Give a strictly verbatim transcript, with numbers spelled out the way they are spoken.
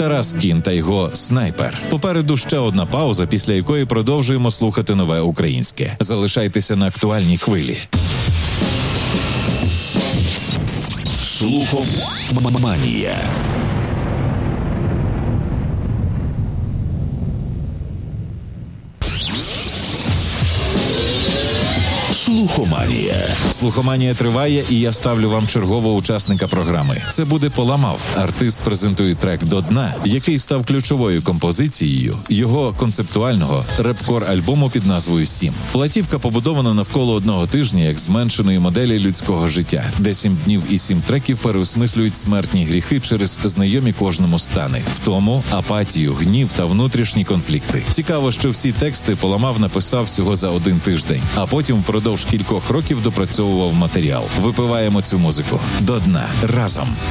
Тарас Кін та його «Снайпер». Попереду ще одна пауза, після якої продовжуємо слухати нове українське. Залишайтеся на актуальній хвилі. Слухоманія. Слухоманія. Слухоманія триває, і я ставлю вам чергового учасника програми. Це буде «Поламав». Артист презентує трек «До дна», який став ключовою композицією його концептуального реп-кор-альбому під назвою «Сім». Платівка побудована навколо одного тижня як зменшеної моделі людського життя, де сім днів і сім треків переосмислюють смертні гріхи через знайомі кожному стани. Втому, апатію, гнів та внутрішні конфлікти. Цікаво, що всі тексти «Поламав» написав всього за один тиждень, а потім впродовж кількох років допрацьовував матеріал. Випиваємо цю музику. До дна. Разом.